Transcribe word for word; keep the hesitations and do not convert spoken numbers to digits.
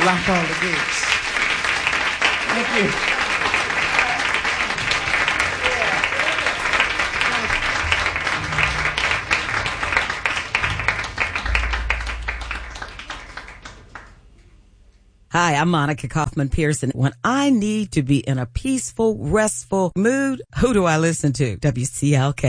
lock all the gates. Thank you. Hi, I'm Monica Kaufman Pearson. When I need to be in a peaceful, restful mood, who do I listen to? W C L K.